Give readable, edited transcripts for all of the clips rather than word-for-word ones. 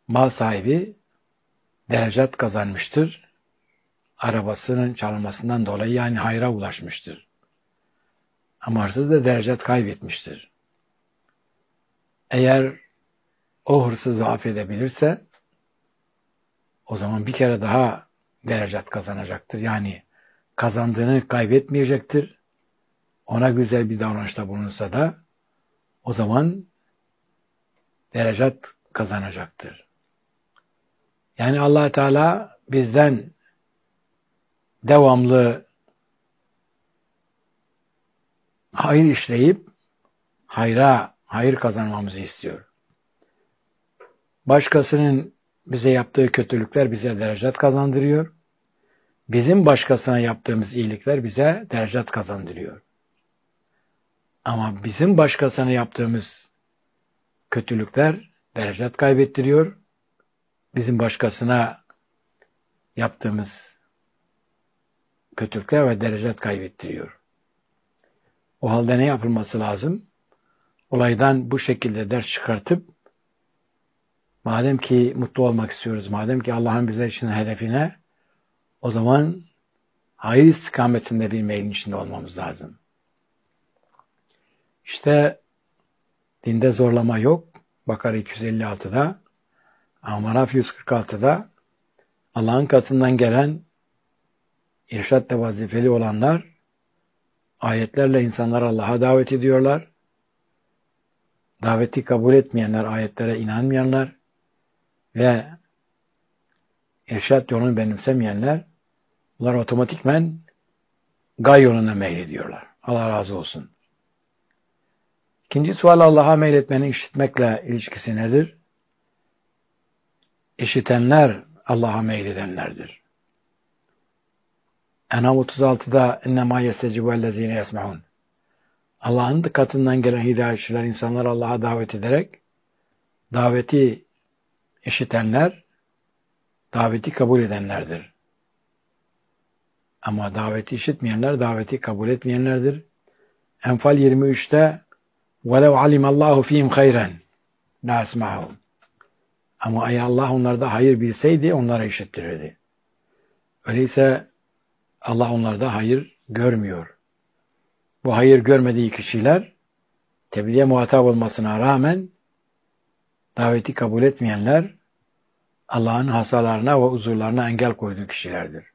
mal sahibi derecat kazanmıştır. Arabasının çalınmasından dolayı yani hayra ulaşmıştır. Ama hırsız da derecat kaybetmiştir. Eğer o hırsızı affedebilirse o zaman bir kere daha derecat kazanacaktır. Yani kazandığını kaybetmeyecektir. Ona güzel bir davranışta bulunursa da o zaman derecat kazanacaktır. Yani Allah Teala bizden devamlı hayır işleyip hayır kazanmamızı istiyor. Başkasının bize yaptığı kötülükler bize derecat kazandırıyor. Bizim başkasına yaptığımız iyilikler bize derecat kazandırıyor. Ama bizim başkasına yaptığımız kötülükler derecat kaybettiriyor. Bizim başkasına yaptığımız kötülükler ve derecat kaybettiriyor. O halde ne yapılması lazım? Olaydan bu şekilde ders çıkartıp madem ki mutlu olmak istiyoruz, madem ki Allah'ın bizler için hedefine, o zaman hayır istikametinde bir meylin içinde olmamız lazım. İşte dinde zorlama yok. Bakara 256'da, Amaraf 146'da Allah'ın katından gelen irşatle vazifeli olanlar ayetlerle insanları Allah'a davet ediyorlar. Daveti kabul etmeyenler, ayetlere inanmayanlar ve irşat yolunu benimsemeyenler bunlar otomatikmen gay yoluna meylediyorlar. Allah razı olsun. İkinci sual, Allah'a meyletmenin işitmekle ilişkisi nedir? İşitenler Allah'a meyledenlerdir. En'am 36'da اِنَّمَا يَسْتَجِبُ اَلَّذ۪ينَ يَسْمَعُونَ Allah'ın katından gelen hidayetçiler insanları Allah'a davet ederek daveti işitenler, daveti kabul edenlerdir. Ama daveti işitmeyenler, daveti kabul etmeyenlerdir. Enfal 23'te وَلَوْ عَلِمَ اللّٰهُ ف۪يهِمْ خَيْرًا لَاَسْمَعُهُمْ Ama eğer Allah onlarda hayır bilseydi onlara işittirirdi. Öyleyse Allah onlarda hayır görmüyor. Bu hayır görmediği kişiler tebliğe muhatap olmasına rağmen daveti kabul etmeyenler Allah'ın hasalarına ve huzurlarına engel koyduğu kişilerdir.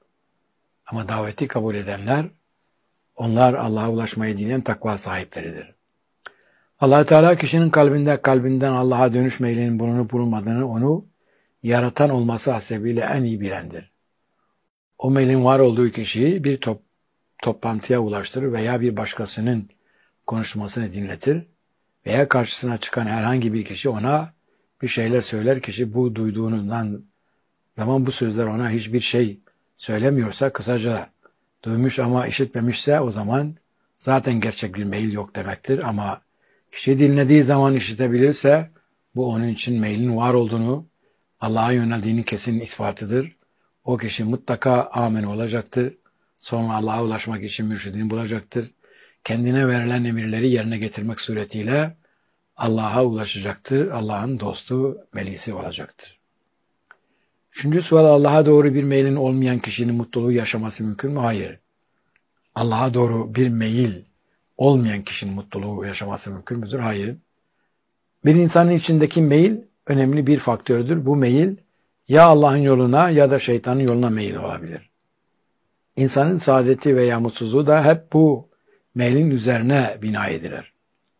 Ama daveti kabul edenler onlar Allah'a ulaşmayı dileyen takva sahipleridir. Allah Teala kişinin kalbinden Allah'a dönüş meylinin bulunup bulunmadığını onu yaratan olması hasebiyle en iyi bilendir. O meylin var olduğu kişiyi bir toplantıya ulaştırır veya bir başkasının konuşmasını dinletir veya karşısına çıkan herhangi bir kişi ona bir şeyler söyler. Kişi bu duyduğundan zaman bu sözler ona hiçbir şey söylemiyorsa, kısaca duymuş ama işitmemişse o zaman zaten gerçek bir meyil yok demektir. Ama kişi dinlediği zaman işitebilirse bu onun için meylin var olduğunu, Allah'a yöneldiğini kesin ispatıdır. O kişi mutlaka amin olacaktır. Sonra Allah'a ulaşmak için mürşidini bulacaktır. Kendine verilen emirleri yerine getirmek suretiyle Allah'a ulaşacaktır. Allah'ın dostu, velisi olacaktır. Üçüncü sual, Allah'a doğru bir meylin olmayan kişinin mutluluğu yaşaması mümkün mü? Hayır. Allah'a doğru bir meyil olmayan kişinin mutluluğu yaşaması mümkün müdür? Hayır. Bir insanın içindeki meyil önemli bir faktördür. Bu meyil ya Allah'ın yoluna ya da şeytanın yoluna meyil olabilir. İnsanın saadeti veya mutsuzluğu da hep bu meylin üzerine bina edilir.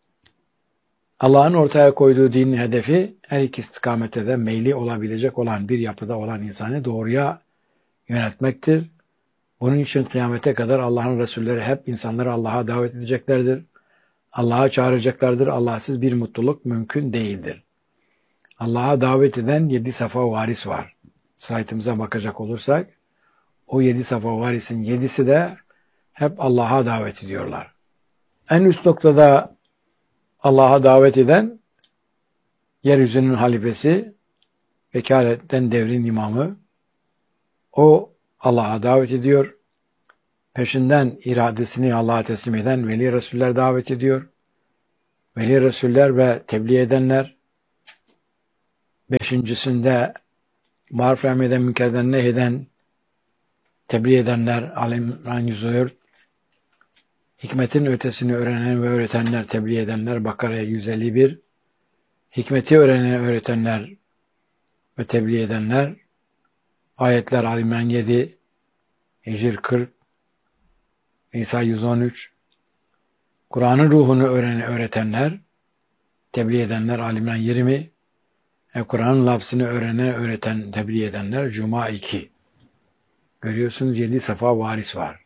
Allah'ın ortaya koyduğu dinin hedefi her iki istikamete de meyli olabilecek olan bir yapıda olan insanı doğruya yöneltmektir. Bunun için kıyamete kadar Allah'ın Resulleri hep insanları Allah'a davet edeceklerdir. Allah'a çağıracaklardır. Allahsız bir mutluluk mümkün değildir. Allah'a davet eden 7 safa varis var. Slaytımıza bakacak olursak o 7 safa varisin 7'si de hep Allah'a davet ediyorlar. En üst noktada Allah'a davet eden yeryüzünün halifesi, vekaletten devrin imamı, o Allah'a davet ediyor. Peşinden iradesini Allah'a teslim eden veli Resuller davet ediyor. Veli Resuller ve tebliğ edenler Beşincisinde maruf emreden münkerden nehyeden tebliğ edenler Ali İmran 104. Hikmetin ötesini öğrenen ve öğretenler, tebliğ edenler Bakara 151. Hikmeti öğrenen, öğretenler ve tebliğ edenler ayetler Ali İmran 7, Hicr 40, Nisa 113. Kur'an'ın ruhunu öğretenler, tebliğ edenler Ali İmran 20. Kur'an'ın lafzını öğreten, tebliğ edenler Cuma 2. Görüyorsunuz 7 safa varis var.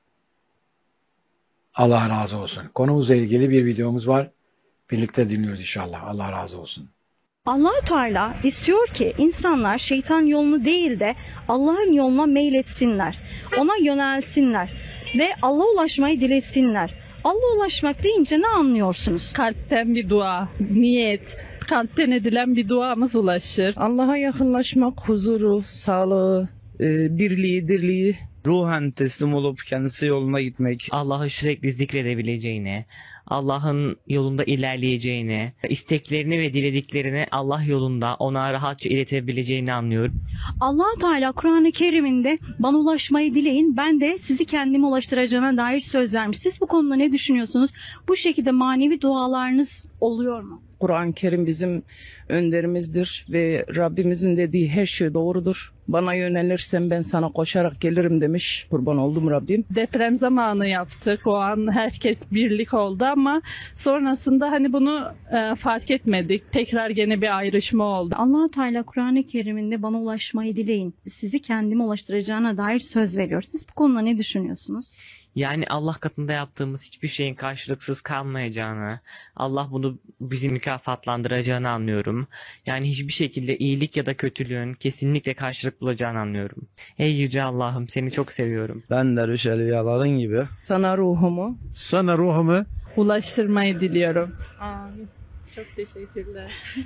Allah razı olsun. Konumuzla ilgili bir videomuz var. Birlikte dinliyoruz inşallah. Allah razı olsun. Allah-u Teala istiyor ki insanlar şeytan yolunu değil de Allah'ın yoluna meyletsinler. Ona yönelsinler ve Allah'a ulaşmayı dilesinler. Allah'a ulaşmak deyince ne anlıyorsunuz? Kalpten bir dua, niyet, kalpten edilen bir duamız ulaşır. Allah'a yakınlaşmak, huzuru, sağlığı, birliği, dirliği. Ruhen teslim olup kendisi yoluna gitmek. Allah'ı sürekli zikredebileceğini, Allah'ın yolunda ilerleyeceğini, isteklerini ve dilediklerini Allah yolunda ona rahatça iletebileceğini anlıyorum. Allah-u Teala Kur'an-ı Kerim'inde bana ulaşmayı dileyin, ben de sizi kendime ulaştıracağına dair söz vermiş. Siz bu konuda ne düşünüyorsunuz? Bu şekilde manevi dualarınız oluyor mu? Kur'an-ı Kerim bizim önderimizdir ve Rabbimizin dediği her şey doğrudur. Bana yönelirsen ben sana koşarak gelirim demiş. Kurban oldum Rabbim. Deprem zamanı yaptık. O an herkes birlik oldu ama sonrasında hani bunu fark etmedik. Tekrar gene bir ayrışma oldu. Allah-u Teala Kur'an-ı Kerim'inde bana ulaşmayı dileyin, sizi kendime ulaştıracağına dair söz veriyor. Siz bu konuda ne düşünüyorsunuz? Yani Allah katında yaptığımız hiçbir şeyin karşılıksız kalmayacağını, Allah bunu bizi mükafatlandıracağını anlıyorum. Yani hiçbir şekilde iyilik ya da kötülüğün kesinlikle karşılık bulacağını anlıyorum. Ey Yüce Allah'ım, seni çok seviyorum. Ben derviş evliyaların gibi. Sana ruhumu Ulaştırmayı diliyorum. Amin. Çok teşekkürler.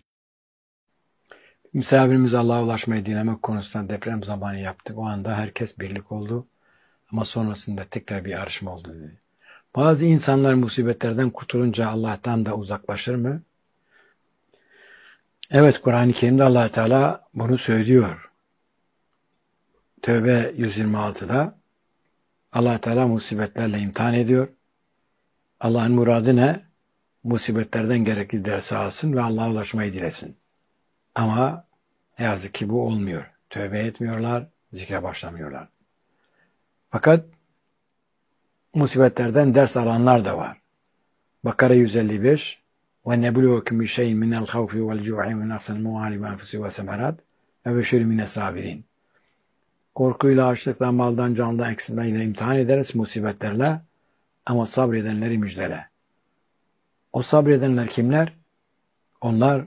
Misafirimiz Allah'a ulaşmayı dilemek konusunda deprem zamanı yaptık. O anda herkes birlik oldu. Ama sonrasında tekrar bir ayrışma oldu dedi. Bazı insanlar musibetlerden kurtulunca Allah'tan da uzaklaşır mı? Evet, Kur'an-ı Kerim'de Allah Teala bunu söylüyor. Tövbe 126'da Allah Teala musibetlerle imtihan ediyor. Allah'ın muradı ne? Musibetlerden gerekli dersi alsın ve Allah'a ulaşmayı dilesin. Ama ne yazık ki bu olmuyor. Tövbe etmiyorlar, zikre başlamıyorlar. Fakat musibetlerden ders alanlar da var. Bakara 155 ve nebluvekum bi şey'in minel havfi vel cu'i ve naqsin mu'ali ve enfusi ve semerat ve beşir mine sabirin. Korkuyla, açlıkla, maldan, candan eksilmeyle imtihan ederiz musibetlerle ama sabredenleri müjdele. O sabredenler kimler? Onlar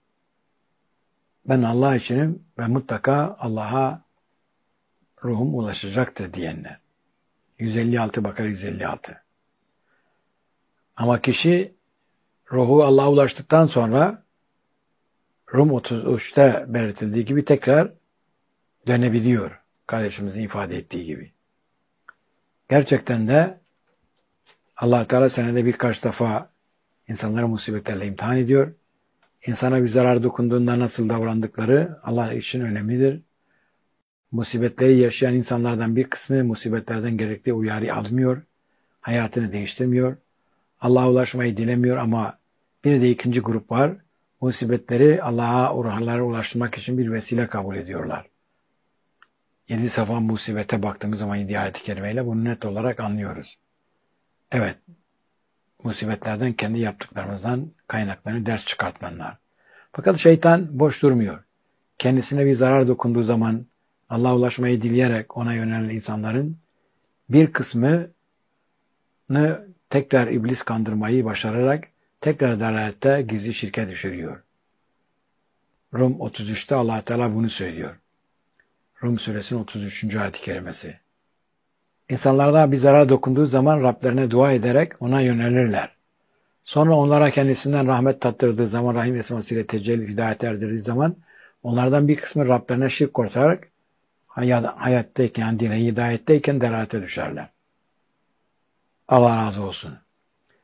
ben Allah içinim ve mutlaka Allah'a ruhum ulaşacaktır diyenler. 156 Bakara 156. Ama kişi ruhu Allah'a ulaştıktan sonra Rum 33'te belirtildiği gibi tekrar dönebiliyor. Kardeşimizin ifade ettiği gibi. Gerçekten de Allah Teala senede birkaç defa insanları musibetlerle imtihan ediyor. İnsana bir zarar dokunduğunda nasıl davrandıkları Allah için önemlidir. Musibetleri yaşayan insanlardan bir kısmı musibetlerden gerekli uyarı almıyor, hayatını değiştirmiyor, Allah'a ulaşmayı dilemiyor ama bir de ikinci grup var, musibetleri Allah'a ulaştırmak için bir vesile kabul ediyorlar. 7 safa musibete baktığımız zaman 7 ayet-i kerimeyle bunu net olarak anlıyoruz. Evet, musibetlerden kendi yaptıklarımızdan kaynaklarını ders çıkartmanlar. Fakat şeytan boş durmuyor. Kendisine bir zarar dokunduğu zaman Allah'a ulaşmayı dileyerek ona yönelen insanların bir kısmını tekrar iblis kandırmayı başararak tekrar dalalette gizli şirke düşürüyor. Rum 33'te Allah Teala bunu söylüyor. Rum suresinin 33. ayet-i kerimesi. İnsanlarda bir zarar dokunduğu zaman Rablerine dua ederek ona yönelirler. Sonra onlara kendisinden rahmet tattırdığı zaman, rahim esmasıyla tecelli hidayet erdirdiği zaman onlardan bir kısmı Rablerine şirk koşarak hayattayken, yani hidayetteyken delalete düşerler. Allah razı olsun.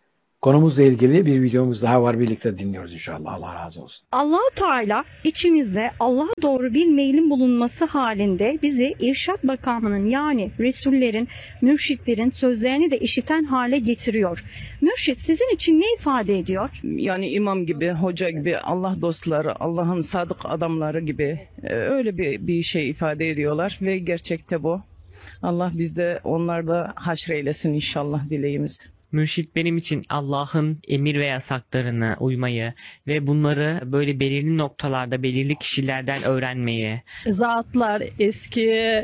Konumuzla ilgili bir videomuz daha var. Birlikte dinliyoruz inşallah. Allah razı olsun. Allah-u Teala içimizde Allah'a doğru bir meylin bulunması halinde bizi irşat makamının yani Resullerin, mürşitlerin sözlerini de işiten hale getiriyor. Mürşit sizin için ne ifade ediyor? Yani imam gibi, hoca gibi, Allah dostları, Allah'ın sadık adamları gibi öyle bir şey ifade ediyorlar ve gerçekte bu. Allah bizde onlarda haşreylesin inşallah dileğimiz. Mürşit benim için Allah'ın emir ve yasaklarına uymayı ve bunları böyle belirli noktalarda belirli kişilerden öğrenmeyi, Zatlar, eski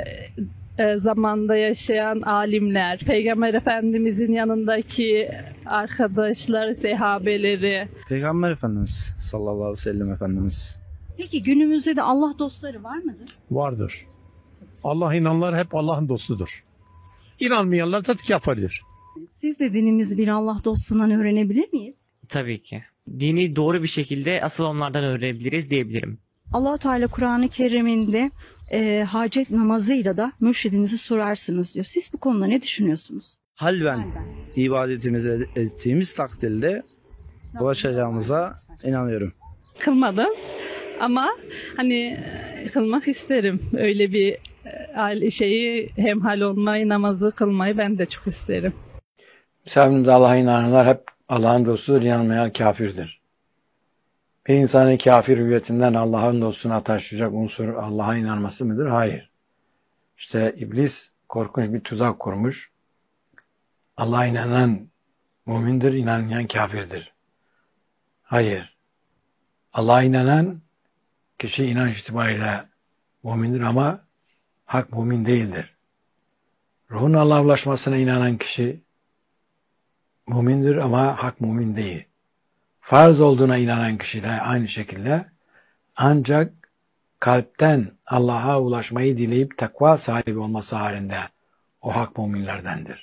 zamanda yaşayan alimler, Peygamber Efendimizin yanındaki arkadaşlar, sahabeleri. Peygamber Efendimiz sallallahu aleyhi ve sellem Efendimiz. Peki günümüzde de Allah dostları var mıdır? Vardır. Allah inananlar hep Allah'ın dostudur. İnanmayanlar da kafirdir. Siz de dininizi bir Allah dostundan öğrenebilir miyiz? tabii ki. Dini doğru bir şekilde asıl onlardan öğrenebiliriz diyebilirim. Allah-u Teala Kur'an-ı Kerim'inde hacet namazıyla da mürşidinizi sorarsınız diyor. Siz bu konuda ne düşünüyorsunuz? Halben ibadetimizi ettiğimiz takdirde ulaşacağımıza inanıyorum. Kılmadım ama hani kılmak isterim. Öyle bir şeyi hemhal olmayı, namazı kılmayı ben de çok isterim. Misafirimize Allah'a inananlar hep Allah'ın dostudur, inanmayan kafirdir. Bir insanın kafir hüviyetinden Allah'ın dostuna taşıyacak unsur Allah'a inanması mıdır? Hayır. İşte iblis korkunç bir tuzak kurmuş. Allah'a inanan mümindir, inanmayan kafirdir. Hayır. Allah'a inanan kişi inanç itibariyle mümindir ama hak mümin değildir. Ruhun Allah'a ulaşmasına inanan kişi mümindir ama hak mümin değil. Farz olduğuna inanan kişi de aynı şekilde ancak kalpten Allah'a ulaşmayı dileyip takva sahibi olması halinde o hak müminlerdendir.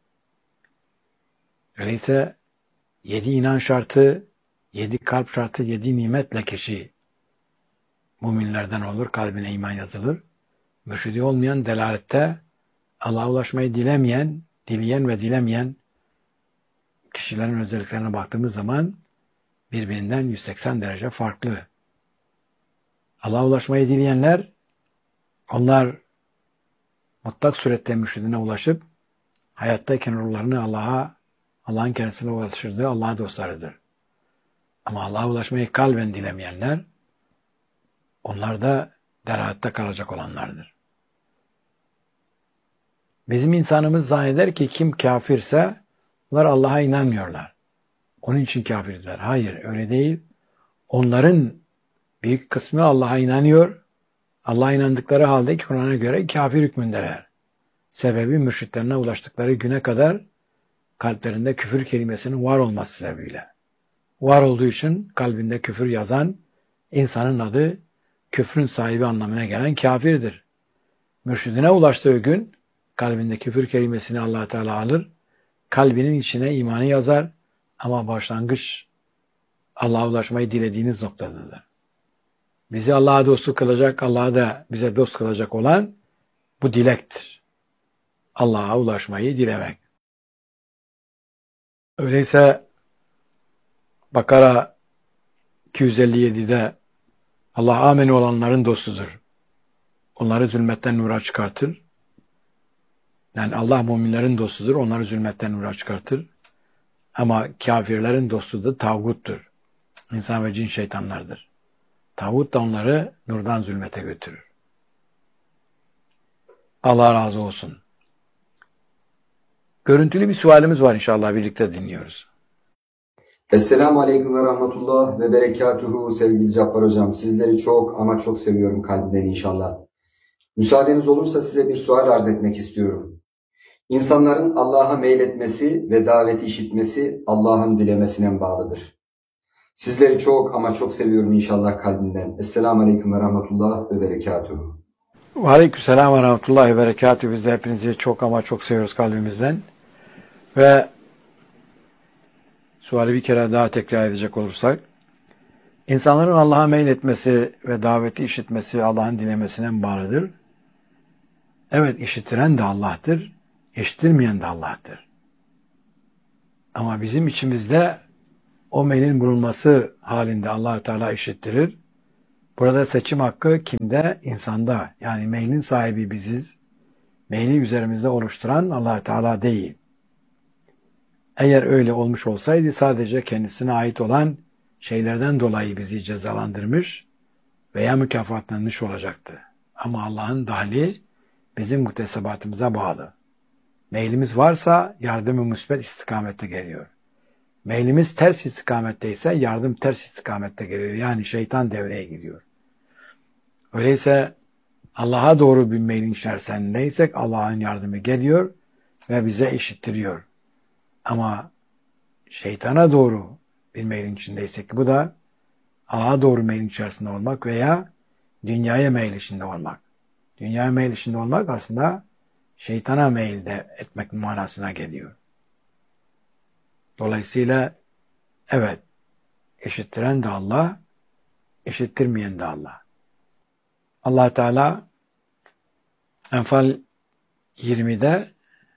Öyleyse 7 inan şartı, 7 kalp şartı, 7 nimetle kişi müminlerden olur, kalbine iman yazılır. Mürşidi olmayan delalette Allah'a ulaşmayı dileyen ve dilemeyen kişilerin özelliklerine baktığımız zaman birbirinden 180 derece farklı. Allah'a ulaşmayı dileyenler, onlar mutlak surette mürşidine ulaşıp hayattayken ruhlarını Allah'ın kendisine ulaştırdığı Allah'a dostlarıdır. Ama Allah'a ulaşmayı kalben dilemeyenler, onlar da derhatta kalacak olanlardır. Bizim insanımız zanneder ki kim kafirse onlar Allah'a inanmıyorlar. Onun için kafirler. Hayır, öyle değil. Onların büyük kısmı Allah'a inanıyor. Allah'a inandıkları halde Kur'an'a göre kafir hükmündeler. Sebebi mürşitlerine ulaştıkları güne kadar kalplerinde küfür kelimesinin var olması sebebiyle. Var olduğu için kalbinde küfür yazan insanın adı küfrün sahibi anlamına gelen kafirdir. Mürşidine ulaştığı gün kalbinde küfür kelimesini Allah Teala alır, kalbinin içine imanı yazar ama başlangıç Allah'a ulaşmayı dilediğiniz noktadadır. Bizi Allah'a dostu kılacak, Allah'a da bize dost kılacak olan bu dilektir. Allah'a ulaşmayı dilemek. Öyleyse Bakara 257'de Allah ameni olanların dostudur. Onları zulmetten nura çıkartır. Yani Allah müminlerin dostudur. Onları zulmetten nura çıkartır. Ama kafirlerin dostu da tağuttur. İnsan ve cin şeytanlardır. Tağut da onları nurdan zulmete götürür. Allah razı olsun. Görüntülü bir sualimiz var inşallah birlikte dinliyoruz. Esselamu Aleyküm ve Rahmetullah ve Berekatuhu sevgili Cabbar Hocam. Sizleri çok ama çok seviyorum kalbimden inşallah. Müsaadeniz olursa size bir sual arz etmek istiyorum. İnsanların Allah'a meyletmesi ve daveti işitmesi Allah'ın dilemesine bağlıdır. Sizleri çok ama çok seviyorum inşallah kalbimden. Esselamu Aleyküm ve Rahmetullah ve Berekatuhu. Ve Aleykümselam ve Rahmetullahi ve Berekatuhu. Biz de hepinizi çok ama çok seviyoruz kalbimizden. Ve suali bir kere daha tekrar edecek olursak, insanların Allah'a meyletmesi ve daveti işitmesi Allah'ın dilemesine bağlıdır. Evet, işitiren de Allah'tır, işitirmeyen de Allah'tır. Ama bizim içimizde o meylin bulunması halinde Allah-u Teala eşittirir. Burada seçim hakkı kimde? İnsanda. Yani meylin sahibi biziz. Meyli üzerimizde oluşturan Allah-u Teala değil. Eğer öyle olmuş olsaydı sadece kendisine ait olan şeylerden dolayı bizi cezalandırmış veya mükafatlanmış olacaktı. Ama Allah'ın dahli bizim muktesebatımıza bağlı. Meylimiz varsa yardımı müsbet istikamette geliyor. Meylimiz ters istikamette ise yardım ters istikamette geliyor. Yani şeytan devreye giriyor. Öyleyse Allah'a doğru bir meylin içerisindeysek Allah'ın yardımı geliyor ve bize eşittiriyor. Ama şeytana doğru bir meylin içindeysek bu da Allah'a doğru meylin içerisinde olmak veya dünyaya meyil içinde olmak. Dünyaya meyil içinde olmak aslında şeytana meyil de etmek manasına geliyor. Dolayısıyla evet, eşittiren de Allah, eşittirmeyen de Allah. Allah Teala Enfal 20'de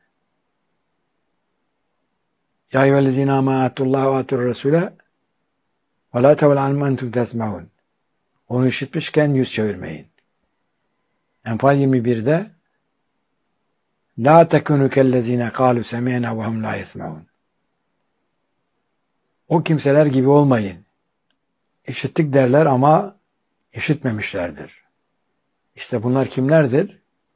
Ya eyyühellezine âmenû ve ati'ur rasûle ve lâ tevel anhum entum tesma'un. Onu işitmişken yüz çevirmeyin. Enfal 21'de La tekunu kellezine kalu semi'na ve hum la yesma'un. O kimseler gibi olmayın. İşittik derler ama işitmemişlerdir. İşte bunlar kimlerdir?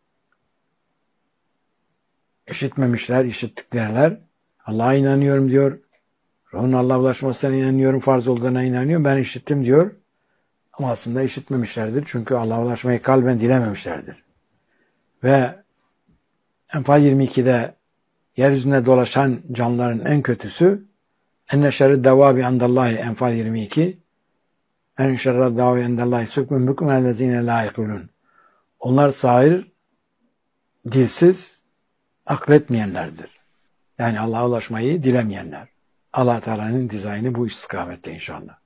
İşitmemişler, işittik derler. Allah'a inanıyorum diyor. Ruhun Allah'a ulaşmasına inanıyorum, farz olduğuna inanıyorum. Ben işittim diyor. Ama aslında işitmemişlerdir. Çünkü Allah'a ulaşmayı kalben dilememişlerdir. Ve Enfal 22'de yeryüzünde dolaşan canlıların en kötüsü enne şerri devabi endallahi Enfal 22 en şerri devabi endallahi sükmün büküm ellezine la yekulun. Onlar sağır, dilsiz, akletmeyenlerdir. Yani Allah'a ulaşmayı dilemeyenler. Allah Teala'nın dizaynı bu istikamette inşallah.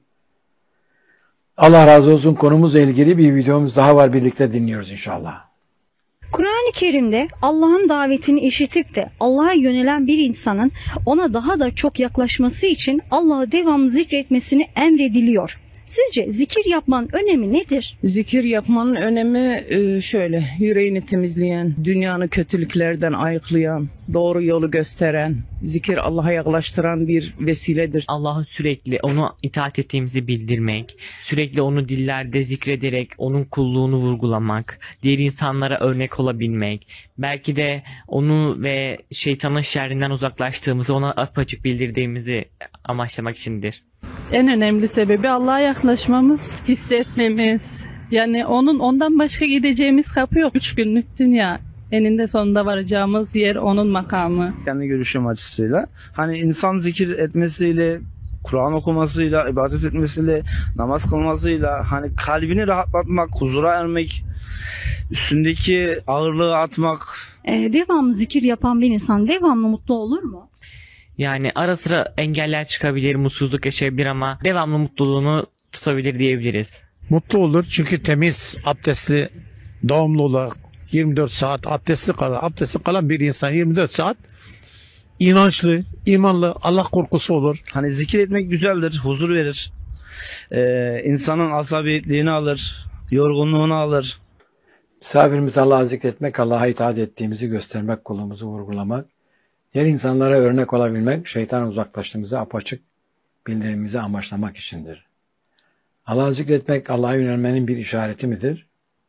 Allah razı olsun. Konumuzla ilgili bir videomuz daha var. Birlikte dinliyoruz inşallah. Kur'an-ı Kerim'de Allah'ın davetini işitip de Allah'a yönelen bir insanın ona daha da çok yaklaşması için Allah'ı devamlı zikretmesini emrediliyor. Sizce zikir yapmanın önemi nedir? Zikir yapmanın önemi şöyle: yüreğini temizleyen, dünyanın kötülüklerden ayıklayan, doğru yolu gösteren, zikir Allah'a yaklaştıran bir vesiledir. Allah'ı sürekli onu itaat ettiğimizi bildirmek, sürekli onu dillerde zikrederek onun kulluğunu vurgulamak, diğer insanlara örnek olabilmek, belki de onu ve şeytanın şerrinden uzaklaştığımızı ona apaçık bildirdiğimizi amaçlamak içindir. En önemli sebebi Allah'a yaklaşmamız, hissetmemiz. Yani ondan başka gideceğimiz kapı yok. 3 günlük dünya. Eninde sonunda varacağımız yer onun makamı. Kendi görüşüm açısıyla. Hani insan zikir etmesiyle, Kur'an okumasıyla, ibadet etmesiyle, namaz kılmasıyla hani kalbini rahatlatmak, huzura ermek, üstündeki ağırlığı atmak. Devamlı zikir yapan bir insan devamlı mutlu olur mu? Yani ara sıra engeller çıkabilir, mutsuzluk yaşayabilir ama devamlı mutluluğunu tutabilir diyebiliriz. Mutlu olur çünkü temiz, abdestli, devamlı olarak 24 saat abdestli kalan bir insan 24 saat inançlı, imanlı, Allah korkusu olur. Hani zikir etmek güzeldir, huzur verir. İnsanın asabiyetliğini alır, yorgunluğunu alır. Misafirimiz Allah'ı zikretmek, Allah'a itaat ettiğimizi göstermek, kulumuzu vurgulamak, diğer insanlara örnek olabilmek, şeytan uzaklaştığımızı apaçık bildirimimizi amaçlamak içindir. Allah'ı zikretmek, Allah'a yönelmenin bir işareti midir?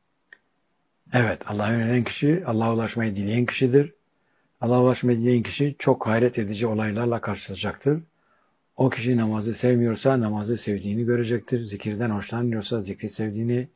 Evet, Allah'a yönelen kişi, Allah'a ulaşmayı dileyen kişidir. Allah'a ulaşmayı dileyen kişi çok hayret edici olaylarla karşılaşacaktır. O kişi namazı sevmiyorsa namazı sevdiğini görecektir. Zikirden hoşlanmıyorsa zikri sevdiğini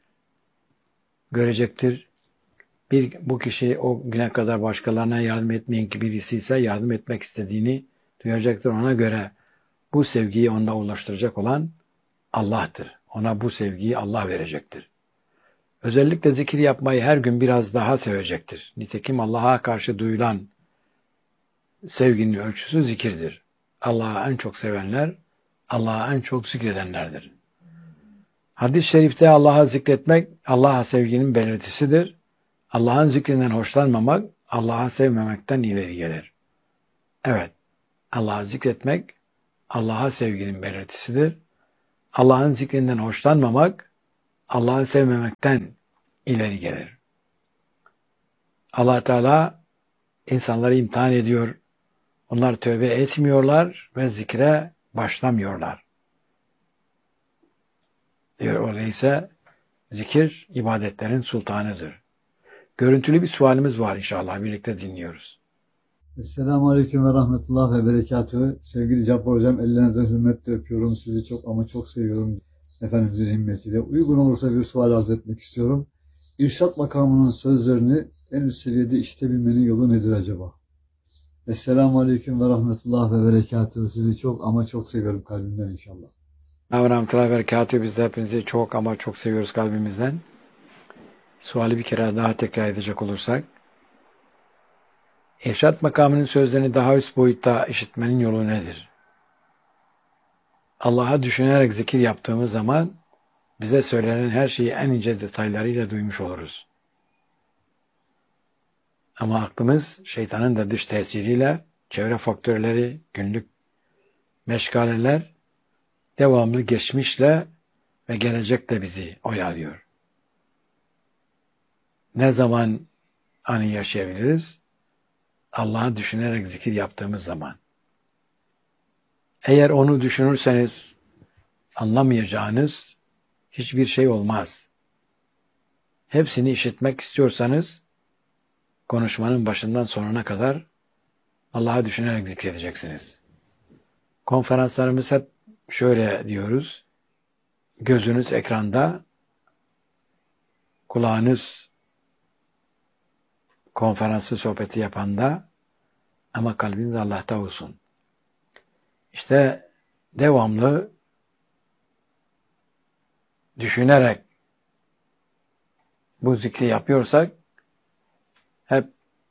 görecektir. Bu kişi o güne kadar başkalarına yardım etmeyen birisi ise yardım etmek istediğini duyacaktır. Ona göre bu sevgiyi ona ulaştıracak olan Allah'tır. Ona bu sevgiyi Allah verecektir. Özellikle zikir yapmayı her gün biraz daha sevecektir. Nitekim Allah'a karşı duyulan sevginin ölçüsü zikirdir. Allah'ı en çok sevenler, Allah'ı en çok zikredenlerdir. Hadis-i şerifte Allah'a zikretmek, Allah'a sevginin belirtisidir. Allah'ın zikrinden hoşlanmamak, Allah'a sevmemekten ileri gelir. Evet, Allah'ı zikretmek, Allah'a sevginin belirtisidir. Allah'ın zikrinden hoşlanmamak, Allah'ı sevmemekten ileri gelir. Allah Teala insanları imtihan ediyor. Onlar tövbe etmiyorlar ve zikre başlamıyorlar. Diyor orada ise zikir ibadetlerin sultanıdır. Görüntülü bir sualimiz var inşallah. Birlikte dinliyoruz. Esselamu Aleyküm ve Rahmetullah ve Berekatühü. Sevgili Cabbar Hocam, ellerinizden hürmetle öpüyorum. Sizi çok ama çok seviyorum. Efendimizin himmetiyle. Uygun olursa bir sual arz etmek istiyorum. İrşad makamının sözlerini en üst seviyede işitebilmenin yolu nedir acaba? Esselamu Aleyküm ve Rahmetullah ve Berekatühü. Sizi çok ama çok seviyorum kalbimden inşallah. Rahmetullah ve Berekatühü. Biz de hepinizi çok ama çok seviyoruz kalbimizden. Suali bir kere daha tekrar edecek olursak. İrşad makamının sözlerini daha üst boyutta işitmenin yolu nedir? Allah'a düşünerek zikir yaptığımız zaman bize söylenen her şeyi en ince detaylarıyla duymuş oluruz. Ama aklımız şeytanın da dış tesiriyle, çevre faktörleri, günlük meşgaleler devamlı geçmişle ve gelecekle bizi oyalıyor. Ne zaman anı yaşayabiliriz? Allah'ı düşünerek zikir yaptığımız zaman. Eğer onu düşünürseniz anlamayacağınız hiçbir şey olmaz. Hepsini işitmek istiyorsanız konuşmanın başından sonuna kadar Allah'ı düşünerek zikredeceksiniz. Konferanslarımız hep şöyle diyoruz. Gözünüz ekranda, kulağınız konferansı sohbeti yapanda ama kalbiniz Allah'ta olsun. İşte devamlı düşünerek bu zikri yapıyorsak hep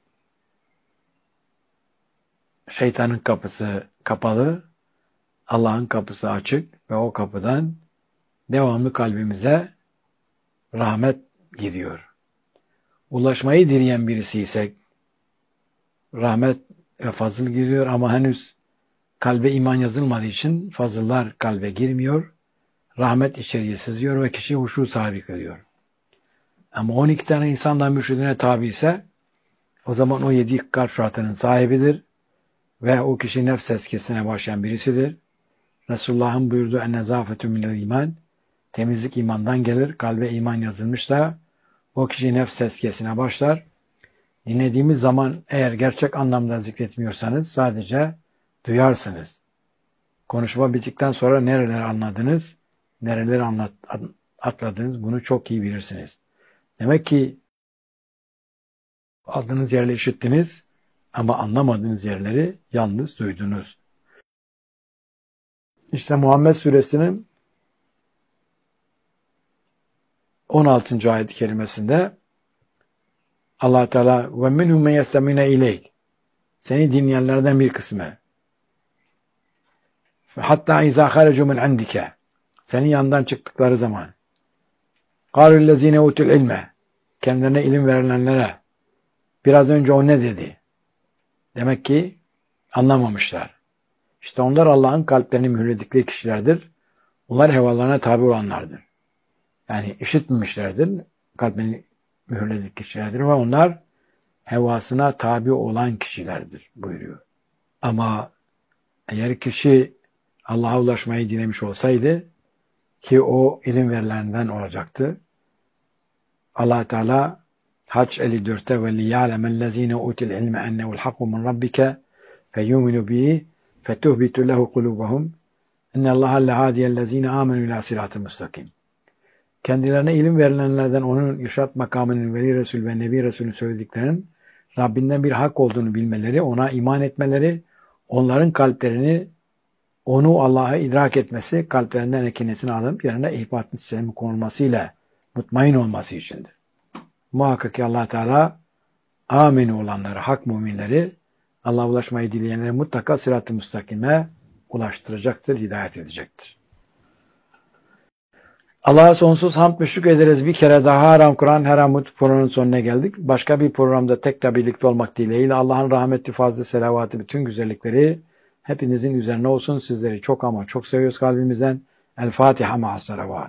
şeytanın kapısı kapalı, Allah'ın kapısı açık ve o kapıdan devamlı kalbimize rahmet gidiyor. Ulaşmayı dileyen birisiysek rahmet ve fazıl giriyor ama henüz kalbe iman yazılmadığı için fazıllar kalbe girmiyor. Rahmet içeriye sızıyor ve kişi huşu sahibi kılıyor. Ama 12 tane insandan mürşidine tabi ise o zaman o 7 kalp şartının sahibidir ve o kişi nefs tezkiyesine başlayan birisidir. Resulullah'ın buyurduğu en-nezafetü minel iman, temizlik imandan gelir. Kalbe iman yazılmışsa o kişi nefs tezkiyesine başlar. Dinlediğimiz zaman eğer gerçek anlamda zikretmiyorsanız sadece duyarsınız. Konuşma bittikten sonra nereleri anladınız, nereleri atladınız bunu çok iyi bilirsiniz. Demek ki aldığınız yerleri işittiniz ama anlamadığınız yerleri yalnız duydunuz. İşte Muhammed Suresinin 16. ayet-i kerimesinde Allah Teala ve minhum men yestemine ileyk, seni dinleyenlerden bir kısmı, hatta izâ haracu min indike, senin yanından çıktıkları zaman, kâlullezîne utul ilme, kendilerine ilim verilenlere biraz önce o ne dedi? Demek ki anlamamışlar. İşte onlar Allah'ın kalplerini mühürledikleri kişilerdir. Onlar hevalarına tabi olanlardır. Yani işitmemişlerdir. Kalplerini mühürledik kişilerdir ve onlar hevasına tabi olan kişilerdir buyuruyor. Ama eğer kişi Allah'a ulaşmayı dilemiş olsaydı ki o ilim verilenden olacaktı. Allah Teala Hac 54'te ve liya'lemellezine util ilme ennehu'l hakku min rabbike feyuminu bihi fetuhbitu lehu kulubuhum innallaha lehadiyellezine amenu ila sıratı müstakim. Kendilerine ilim verilenlerden onun irşad makamının veli Resul ve Nebi Resulü söylediklerinin Rabbinden bir hak olduğunu bilmeleri, ona iman etmeleri, onların kalplerini onu Allah'a idrak etmesi, kalplerinden ekinesini alıp yerine ihbat-ı selam konulmasıyla mutmain olması içindir. Muhakkak ki Allah Teala amin olanları, hak müminleri, Allah'a ulaşmayı dileyenleri mutlaka sırat-ı müstakime ulaştıracaktır, hidayet edecektir. Allah'a sonsuz hamd ve şükür ederiz. Bir kere daha Haram Kur'an Her Hamut programının sonuna geldik. Başka bir programda tekrar birlikte olmak dileğiyle Allah'ın rahmeti, fazlı, selavatı, bütün güzellikleri hepinizin üzerine olsun. Sizleri çok ama çok seviyoruz kalbimizden. El Fatiha ma'as salavat.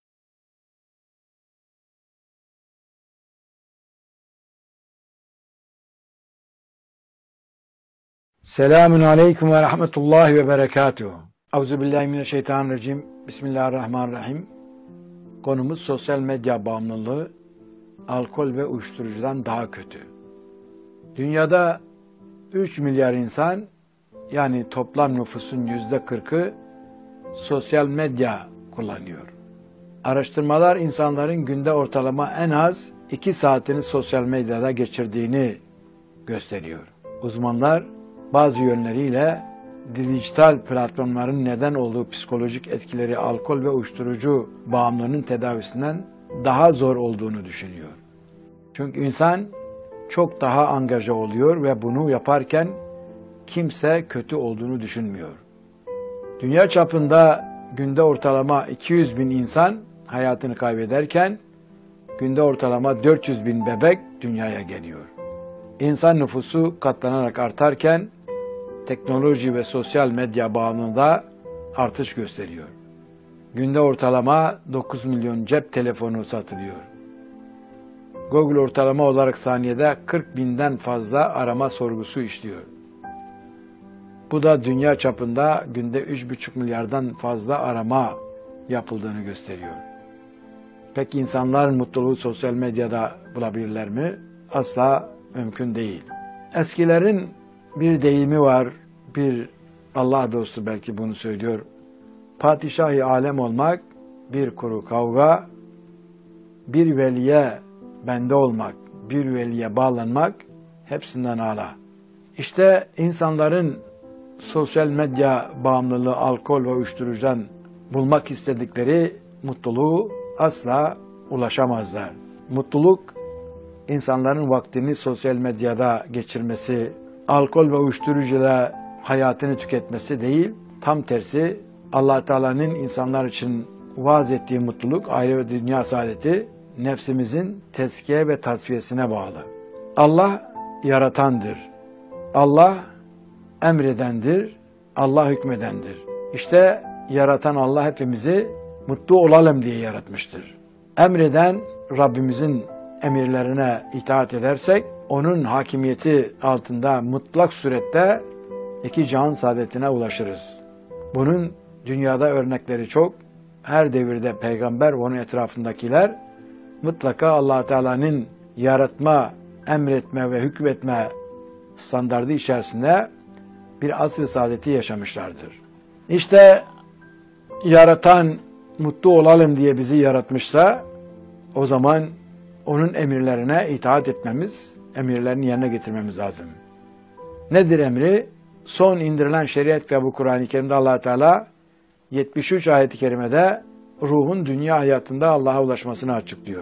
Selamun aleyküm ve rahmetullahi ve berekatuhu. Euzubillahimineşşeytanirracim. Bismillahirrahmanirrahim. Konumuz sosyal medya bağımlılığı, alkol ve uyuşturucudan daha kötü. Dünyada 3 milyar insan, yani toplam nüfusun %40'ı sosyal medya kullanıyor. Araştırmalar insanların günde ortalama en az 2 saatini sosyal medyada geçirdiğini gösteriyor. Uzmanlar bazı yönleriyle dijital platformların neden olduğu psikolojik etkileri alkol ve uyuşturucu bağımlılığının tedavisinden daha zor olduğunu düşünüyor. Çünkü insan çok daha angaja oluyor ve bunu yaparken kimse kötü olduğunu düşünmüyor. Dünya çapında günde ortalama 200 bin insan hayatını kaybederken günde ortalama 400 bin bebek dünyaya geliyor. İnsan nüfusu katlanarak artarken teknoloji ve sosyal medya bağımlılığında artış gösteriyor. Günde ortalama 9 milyon cep telefonu satılıyor. Google ortalama olarak saniyede 40 binden fazla arama sorgusu işliyor. Bu da dünya çapında günde 3,5 milyardan fazla arama yapıldığını gösteriyor. Peki insanların mutluluğu sosyal medyada bulabilirler mi? Asla mümkün değil. Eskilerin bir deyimi var, bir Allah dostu belki bunu söylüyor. Padişah-ı alem olmak, bir kuru kavga, bir veliye bende olmak, bir veliye bağlanmak hepsinden âlâ. İşte insanların sosyal medya bağımlılığı, alkol ve uyuşturucudan bulmak istedikleri mutluluğu asla ulaşamazlar. Mutluluk, insanların vaktini sosyal medyada geçirmesi, alkol ve uyuşturucuyla hayatını tüketmesi değil, tam tersi Allah Teala'nın insanlar için vaaz ettiği mutluluk, aile ve dünya saadeti nefsimizin tezkiye ve tasfiyesine bağlı. Allah yaratandır. Allah emredendir. Allah hükmedendir. İşte yaratan Allah hepimizi mutlu olalım diye yaratmıştır. Emreden Rabbimizin emirlerine itaat edersek, onun hakimiyeti altında mutlak surette iki cihan saadetine ulaşırız. Bunun dünyada örnekleri çok. Her devirde peygamber ve onun etrafındakiler mutlaka Allah Teala'nın yaratma, emretme ve hükmetme standardı içerisinde bir asr-ı saadeti yaşamışlardır. İşte yaratan mutlu olalım diye bizi yaratmışsa o zaman onun emirlerine itaat etmemiz, emirlerini yerine getirmemiz lazım. Nedir emri? Son indirilen şeriat ve bu Kur'an-ı Kerim'de Allah Teala 73 ayet-i kerimede ruhun dünya hayatında Allah'a ulaşmasını açıklıyor.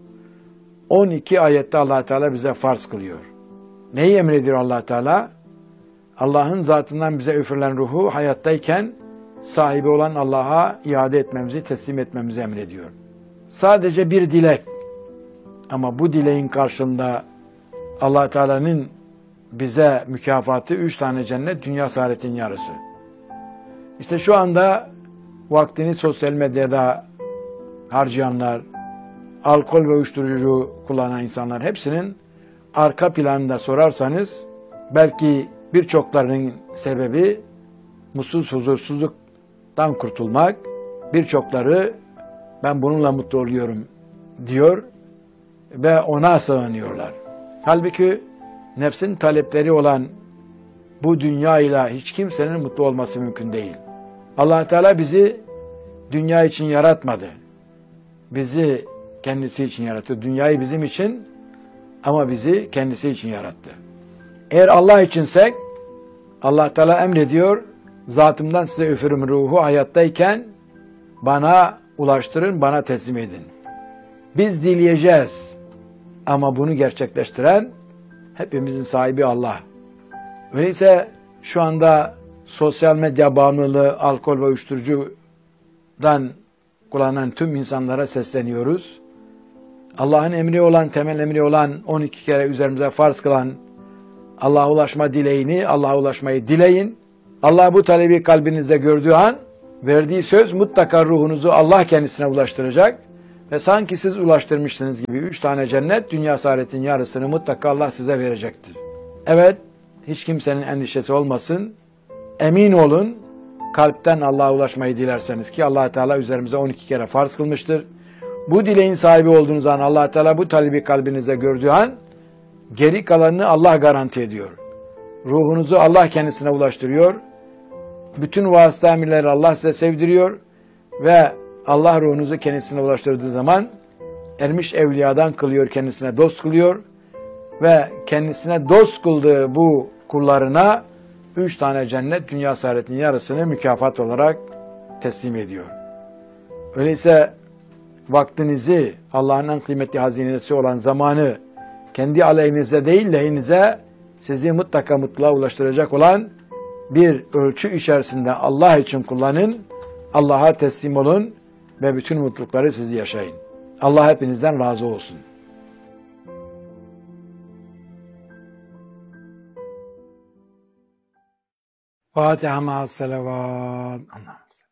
12 ayette Allah Teala bize farz kılıyor. Neyi emrediyor Allah Teala? Allah'ın zatından bize üfürülen ruhu hayattayken sahibi olan Allah'a iade etmemizi, teslim etmemizi emrediyor. Sadece bir dilek. Ama bu dileğin karşılığında Allah Teala'nın bize mükafatı 3 tane cennet, dünya saadetin yarısı. İşte şu anda vaktini sosyal medyada harcayanlar, alkol ve uyuşturucu kullanan insanlar hepsinin arka planında sorarsanız belki birçoklarının sebebi mutsuz, huzursuzluktan kurtulmak. Birçokları ben bununla mutlu oluyorum diyor ve ona sığınıyorlar. Halbuki nefsin talepleri olan bu dünyayla hiç kimsenin mutlu olması mümkün değil. Allah Teala bizi dünya için yaratmadı. Bizi kendisi için yarattı. Dünyayı bizim için ama bizi kendisi için yarattı. Eğer Allah içinsek Allah Teala emrediyor, zatımdan size üfürüm ruhu hayattayken bana ulaştırın, bana teslim edin. Biz dileyeceğiz ama bunu gerçekleştiren hepimizin sahibi Allah. Öyleyse şu anda sosyal medya bağımlılığı, alkol ve uyuşturucudan kullanan tüm insanlara sesleniyoruz. Allah'ın emri olan, temel emri olan 12 kere üzerimize farz kılan Allah'a ulaşma dileğini, Allah'a ulaşmayı dileyin. Allah bu talebi kalbinizde gördüğü an verdiği söz mutlaka ruhunuzu Allah kendisine ulaştıracak ve sanki siz ulaştırmışsınız gibi 3 tane cennet, dünya saadetin yarısını mutlaka Allah size verecektir. Evet, hiç kimsenin endişesi olmasın. Emin olun, kalpten Allah'a ulaşmayı dilerseniz ki Allah Teala üzerimize 12 kere farz kılmıştır. Bu dileğin sahibi olduğunuz an Allah Teala bu talebi kalbinizde gördüğü an geri kalanını Allah garanti ediyor. Ruhunuzu Allah kendisine ulaştırıyor. Bütün vasıta emirleri Allah size sevdiriyor ve Allah ruhunuzu kendisine ulaştırdığı zaman ermiş evliyadan kılıyor, kendisine dost kılıyor ve kendisine dost kıldığı bu kullarına 3 tane cennet, dünya saadetinin yarısını mükafat olarak teslim ediyor. Öyleyse vaktinizi, Allah'ın en kıymetli hazinesi olan zamanı kendi aleyhinize değil lehinize sizi mutlaka mutluluğa ulaştıracak olan bir ölçü içerisinde Allah için kullanın, Allah'a teslim olun ve bütün mutlulukları sizi yaşayın. Allah hepinizden razı olsun. Fatiha ma'as salavat.